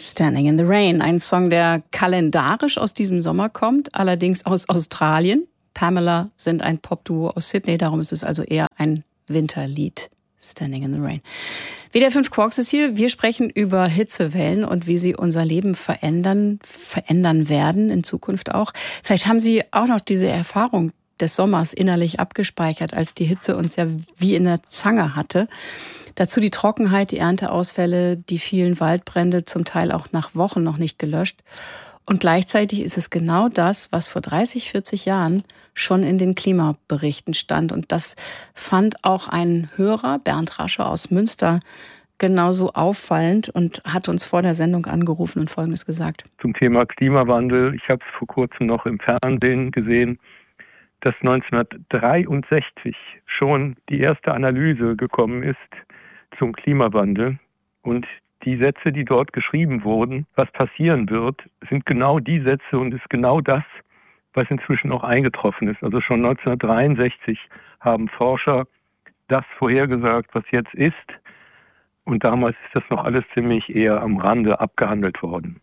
Standing in the Rain, ein Song, der kalendarisch aus diesem Sommer kommt, allerdings aus Australien. Pamela sind ein Popduo aus Sydney, darum ist es also eher ein Winterlied. Standing in the Rain. WDR 5 Quarks ist hier. Wir sprechen über Hitzewellen und wie sie unser Leben verändern werden, in Zukunft auch. Vielleicht haben Sie auch noch diese Erfahrung des Sommers innerlich abgespeichert, als die Hitze uns ja wie in der Zange hatte. Dazu die Trockenheit, die Ernteausfälle, die vielen Waldbrände, zum Teil auch nach Wochen noch nicht gelöscht. Und gleichzeitig ist es genau das, was vor 30, 40 Jahren schon in den Klimaberichten stand. Und das fand auch ein Hörer, Bernd Rasche aus Münster, genauso auffallend und hat uns vor der Sendung angerufen und Folgendes gesagt. Zum Thema Klimawandel. Ich habe es vor kurzem noch im Fernsehen gesehen, dass 1963 schon die erste Analyse gekommen ist zum Klimawandel. Und die Sätze, die dort geschrieben wurden, was passieren wird, sind genau die Sätze und ist genau das, was inzwischen auch eingetroffen ist. Also schon 1963 haben Forscher das vorhergesagt, was jetzt ist. Und damals ist das noch alles ziemlich eher am Rande abgehandelt worden.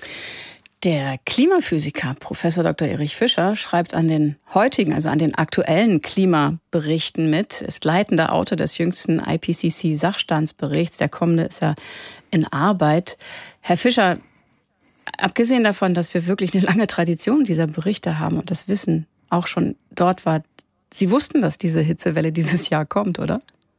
Der Klimaphysiker Professor Dr. Erich Fischer schreibt an den heutigen, also an den aktuellen Klimaberichten mit, ist leitender Autor des jüngsten IPCC-Sachstandsberichts. Der kommende ist ja in Arbeit. Herr Fischer, abgesehen davon, dass wir wirklich eine lange Tradition dieser Berichte haben und das Wissen auch schon dort war, Sie wussten, dass diese Hitzewelle dieses Jahr kommt, oder?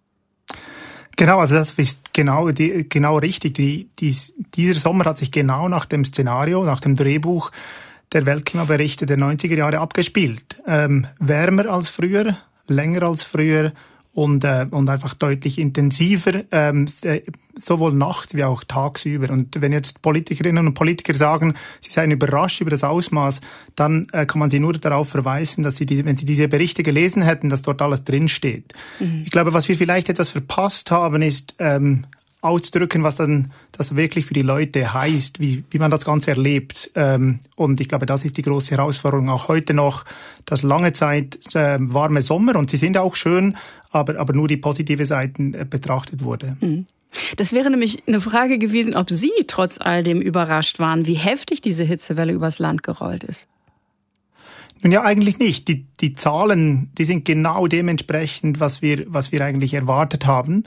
Genau, also das ist genau richtig. Dieser Sommer hat sich genau nach dem Szenario, nach dem Drehbuch der Weltklimaberichte der 90er Jahre abgespielt. Wärmer als früher, länger als früher und einfach deutlich intensiver, sowohl nachts wie auch tagsüber. Und wenn jetzt Politikerinnen und Politiker sagen, sie seien überrascht über das Ausmaß, dann kann man sie nur darauf verweisen, dass wenn sie diese Berichte gelesen hätten, dass dort alles drinsteht. Ich glaube, was wir vielleicht etwas verpasst haben, ist auszudrücken, was dann das wirklich für die Leute heißt, wie man das Ganze erlebt. Und ich glaube, das ist die große Herausforderung auch heute noch, dass lange Zeit warme Sommer, und sie sind auch schön, aber nur die positive Seiten betrachtet wurde. Das wäre nämlich eine Frage gewesen, ob Sie trotz all dem überrascht waren, wie heftig diese Hitzewelle übers Land gerollt ist. Nun ja, eigentlich nicht. Die Zahlen, die sind genau dementsprechend, was wir eigentlich erwartet haben.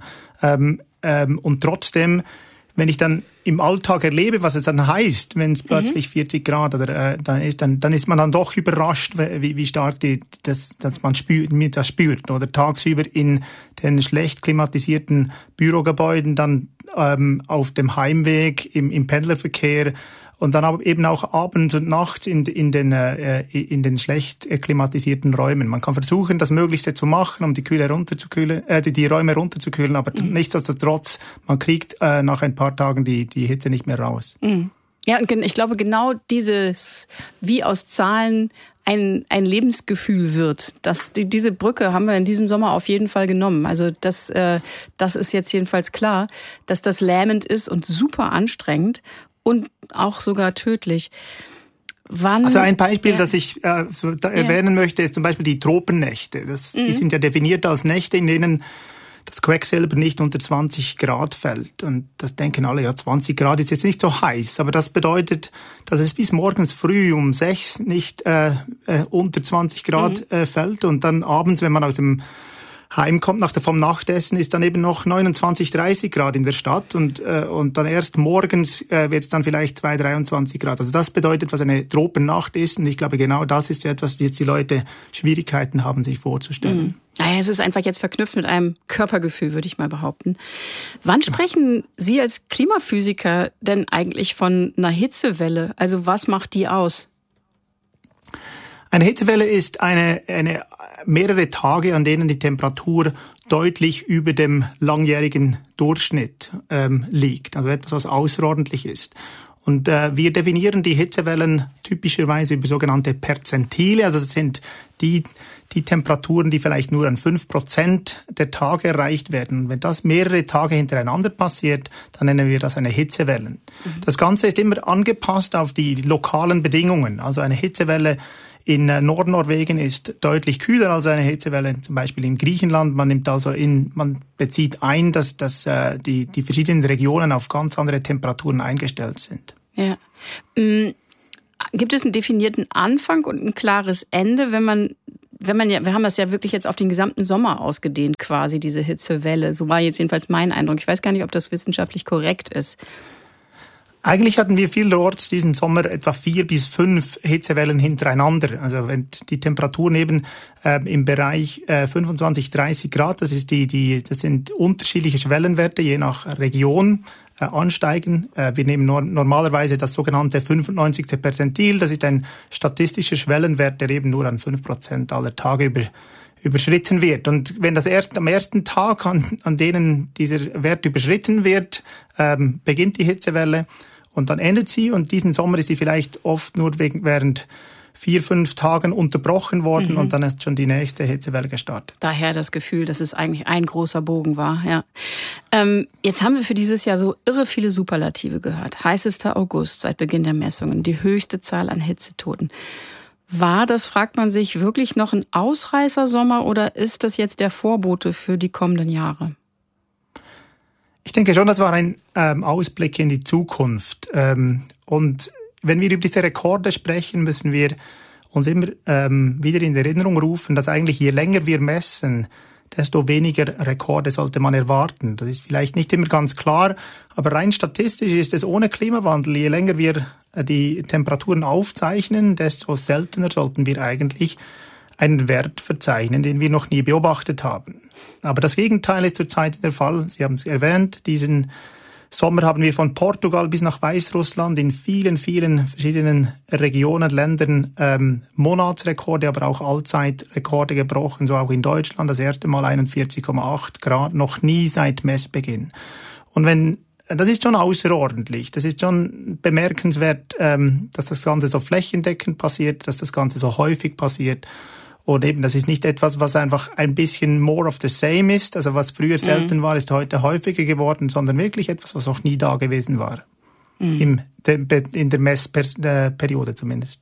Und trotzdem, wenn ich dann im Alltag erlebe, was es dann heißt, wenn es plötzlich 40 Grad oder dann ist man dann doch überrascht, wie stark dass man das spürt. Oder tagsüber in den schlecht klimatisierten Bürogebäuden, dann auf dem Heimweg, im Pendlerverkehr. Und dann aber eben auch abends und nachts in den schlecht klimatisierten Räumen. Man kann versuchen, das Möglichste zu machen, um die Räume runterzukühlen, aber nichtsdestotrotz, man kriegt nach ein paar Tagen die Hitze nicht mehr raus. Ja, und ich glaube, genau dieses, wie aus Zahlen ein Lebensgefühl wird, diese Brücke haben wir in diesem Sommer auf jeden Fall genommen. Also das ist jetzt jedenfalls klar, dass das lähmend ist und super anstrengend. Und auch sogar tödlich. Also ein Beispiel, das ich erwähnen möchte, ist zum Beispiel die Tropennächte. Die sind ja definiert als Nächte, in denen das Quecksilber nicht unter 20 Grad fällt. Und das denken alle, ja, 20 Grad ist jetzt nicht so heiß. Aber das bedeutet, dass es bis morgens früh um 6 nicht unter 20 Grad fällt. Und dann abends, wenn man aus dem heimkommt vom Nachtessen, ist dann eben noch 29, 30 Grad in der Stadt und dann erst morgens wird es dann vielleicht 2, 23 Grad. Also das bedeutet, was eine Tropennacht ist, und ich glaube, genau das ist etwas, das jetzt die Leute Schwierigkeiten haben, sich vorzustellen. Naja, es ist einfach jetzt verknüpft mit einem Körpergefühl, würde ich mal behaupten. Wann sprechen Sie als Klimaphysiker denn eigentlich von einer Hitzewelle? Also was macht die aus? Eine Hitzewelle ist eine mehrere Tage, an denen die Temperatur deutlich über dem langjährigen Durchschnitt liegt. Also etwas, was außerordentlich ist. Und wir definieren die Hitzewellen typischerweise über sogenannte Perzentile. Also das sind die Temperaturen, die vielleicht nur an 5% der Tage erreicht werden. Und wenn das mehrere Tage hintereinander passiert, dann nennen wir das eine Hitzewelle. Das Ganze ist immer angepasst auf die lokalen Bedingungen. Also eine Hitzewelle in Nordnorwegen ist deutlich kühler als eine Hitzewelle, zum Beispiel in Griechenland. Man bezieht ein, dass die verschiedenen Regionen auf ganz andere Temperaturen eingestellt sind. Ja. Gibt es einen definierten Anfang und ein klares Ende, wenn man wir haben das ja wirklich jetzt auf den gesamten Sommer ausgedehnt, quasi diese Hitzewelle. So war jetzt jedenfalls mein Eindruck. Ich weiß gar nicht, ob das wissenschaftlich korrekt ist. Eigentlich hatten wir vielerorts diesen Sommer etwa 4 bis 5 Hitzewellen hintereinander. Also wenn die Temperaturen eben im Bereich 25, 30 Grad, das sind unterschiedliche Schwellenwerte je nach Region, ansteigen. Wir nehmen normalerweise das sogenannte 95. Perzentil. Das ist ein statistischer Schwellenwert, der eben nur an 5% aller Tage überschritten wird. Und wenn das erst am ersten Tag, an denen dieser Wert überschritten wird, beginnt die Hitzewelle und dann endet sie. Und diesen Sommer ist sie vielleicht oft nur während 4, 5 Tagen unterbrochen worden und dann ist schon die nächste Hitzewelle gestartet. Daher das Gefühl, dass es eigentlich ein großer Bogen war. Ja. Jetzt haben wir für dieses Jahr so irre viele Superlative gehört. Heißester August seit Beginn der Messungen, die höchste Zahl an Hitzetoten. War das, fragt man sich, wirklich noch ein Ausreißersommer oder ist das jetzt der Vorbote für die kommenden Jahre? Ich denke schon, das war ein Ausblick in die Zukunft. Und wenn wir über diese Rekorde sprechen, müssen wir uns immer wieder in Erinnerung rufen, dass eigentlich je länger wir messen, desto weniger Rekorde sollte man erwarten. Das ist vielleicht nicht immer ganz klar, aber rein statistisch ist es ohne Klimawandel, je länger wir die Temperaturen aufzeichnen, desto seltener sollten wir eigentlich einen Wert verzeichnen, den wir noch nie beobachtet haben. Aber das Gegenteil ist zurzeit der Fall. Sie haben es erwähnt, diesen Sommer haben wir von Portugal bis nach Weißrussland in vielen, vielen verschiedenen Regionen, Ländern Monatsrekorde, aber auch Allzeitrekorde gebrochen. So auch in Deutschland das erste Mal 41,8 Grad, noch nie seit Messbeginn. Und das ist schon außerordentlich. Das ist schon bemerkenswert, dass das Ganze so flächendeckend passiert, dass das Ganze so häufig passiert. Und eben, das ist nicht etwas, was einfach ein bisschen more of the same ist. Also was früher selten war, ist heute häufiger geworden, sondern wirklich etwas, was noch nie da gewesen war. In der Messperiode zumindest.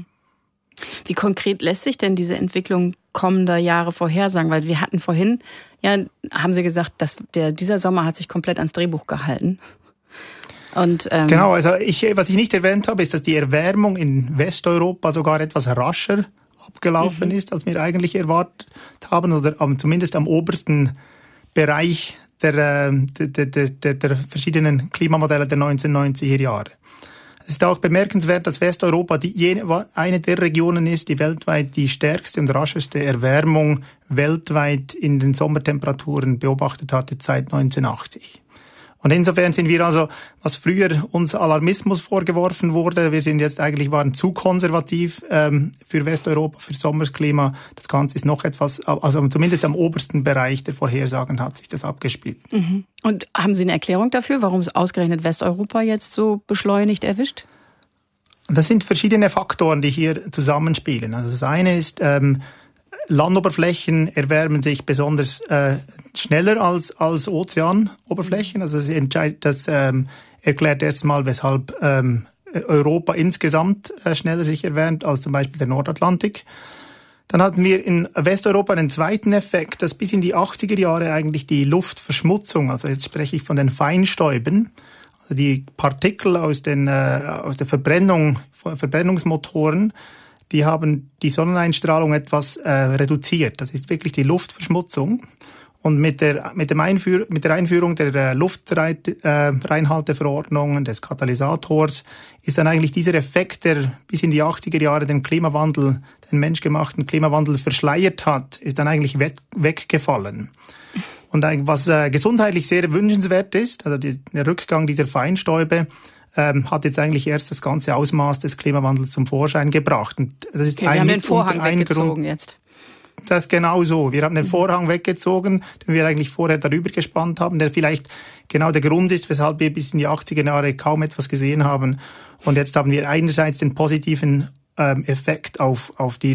Wie konkret lässt sich denn diese Entwicklung kommender Jahre vorhersagen? Weil wir hatten vorhin, ja, haben Sie gesagt, dass dieser Sommer hat sich komplett ans Drehbuch gehalten. Und, genau, also was ich nicht erwähnt habe, ist, dass die Erwärmung in Westeuropa sogar etwas rascher abgelaufen ist, als wir eigentlich erwartet haben, oder zumindest am obersten Bereich der verschiedenen Klimamodelle der 1990er Jahre. Es ist auch bemerkenswert, dass Westeuropa eine der Regionen ist, die weltweit die stärkste und rascheste Erwärmung weltweit in den Sommertemperaturen beobachtet hatte seit 1980. Und insofern sind wir also, was früher uns Alarmismus vorgeworfen wurde, waren zu konservativ für Westeuropa, für Sommerklima. Das Ganze ist noch etwas, also zumindest am obersten Bereich der Vorhersagen hat sich das abgespielt. Und haben Sie eine Erklärung dafür, warum es ausgerechnet Westeuropa jetzt so beschleunigt erwischt? Das sind verschiedene Faktoren, die hier zusammenspielen. Also das eine ist, Landoberflächen erwärmen sich besonders schneller als Ozeanoberflächen. Also das erklärt erstmal, weshalb Europa insgesamt schneller sich erwärmt als zum Beispiel der Nordatlantik. Dann hatten wir in Westeuropa einen zweiten Effekt, dass bis in die 80er Jahre eigentlich die Luftverschmutzung, also jetzt spreche ich von den Feinstäuben, also die Partikel aus der Verbrennungsmotoren, die haben die Sonneneinstrahlung etwas reduziert. Das ist wirklich die Luftverschmutzung. Und mit der Einführung der Luftreinhalteverordnungen, des Katalysators, ist dann eigentlich dieser Effekt, der bis in die 80er Jahre den menschgemachten Klimawandel verschleiert hat, ist dann eigentlich weggefallen. Und was gesundheitlich sehr wünschenswert ist, also der Rückgang dieser Feinstäube, hat jetzt eigentlich erst das ganze Ausmaß des Klimawandels zum Vorschein gebracht. Und das ist wir haben den Vorhang weggezogen jetzt. Das ist genau so. Wir haben den Vorhang weggezogen, den wir eigentlich vorher darüber gespannt haben, der vielleicht genau der Grund ist, weshalb wir bis in die 80er Jahre kaum etwas gesehen haben. Und jetzt haben wir einerseits den positiven Effekt auf die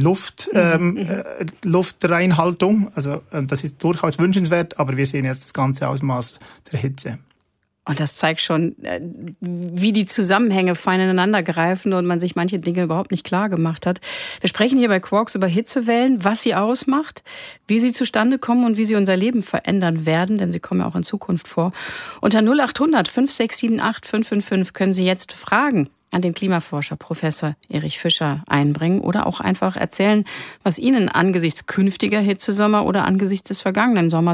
Luftreinhaltung. Also das ist durchaus wünschenswert, aber wir sehen jetzt das ganze Ausmaß der Hitze. Und das zeigt schon, wie die Zusammenhänge fein ineinander greifen und man sich manche Dinge überhaupt nicht klar gemacht hat. Wir sprechen hier bei Quarks über Hitzewellen, was sie ausmacht, wie sie zustande kommen und wie sie unser Leben verändern werden, denn sie kommen ja auch in Zukunft vor. Unter 0800 5678 555 können Sie jetzt Fragen an den Klimaforscher Professor Erich Fischer einbringen oder auch einfach erzählen, was Ihnen angesichts künftiger Hitzesommer oder angesichts des vergangenen Sommers